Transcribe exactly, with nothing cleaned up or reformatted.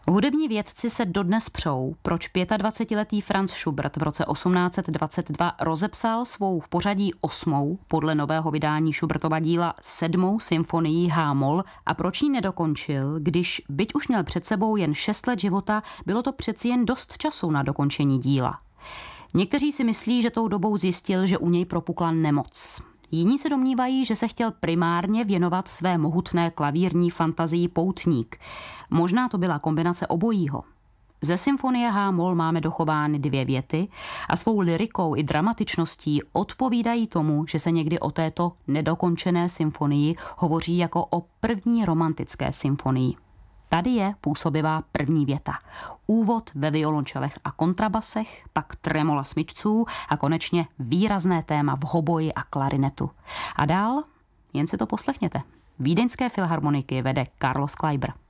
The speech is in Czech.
Hudební vědci se dodnes přou, proč dvacetipětiletý Franz Schubert v roce osmnáct set dvacet dva rozepsal svou v pořadí osmou, podle nového vydání Schubertova díla sedmou symfonii H-moll a proč ji nedokončil, když byť už měl před sebou jen šest let života, bylo to přeci jen dost času na dokončení díla. Někteří si myslí, že tou dobou zjistil, že u něj propukla nemoc. Jiní se domnívají, že se chtěl primárně věnovat své mohutné klavírní fantazii Poutník. Možná to byla kombinace obojího. Ze symfonie H-moll máme dochovány dvě věty a svou lyrikou i dramatičností odpovídají tomu, že se někdy o této nedokončené symfonii hovoří jako o první romantické symfonii. Tady je působivá první věta. Úvod ve violončelech a kontrabasech, pak tremola smyčců a konečně výrazné téma v hoboji a klarinetu. A dál jen si to poslechněte. Vídeňské filharmoniky vede Carlos Kleiber.